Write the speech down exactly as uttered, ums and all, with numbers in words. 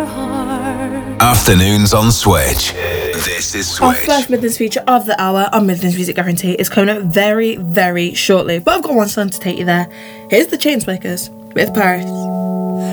Afternoons on Switch. This is Our Switch. first Midlands feature of the hour on Midlands Music Guarantee is coming up very, very shortly. But I've got one song to take you there. Here's the Chainsmokers with Paris.